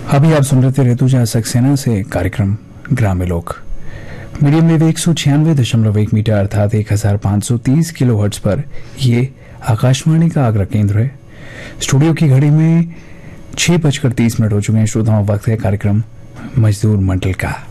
अभी आप सुन रहे थे ऋतुजा सक्सेना से कार्यक्रम ग्राम्य लोक। मीडियम वेव 196.1 मीटर अर्थात 1530 किलोहर्ट्ज पर ये आकाशवाणी का आगरा केंद्र है। स्टूडियो की घड़ी में 6:30 हो चुके हैं। श्रोताओं, वक्त है कार्यक्रम मजदूर मंडल का।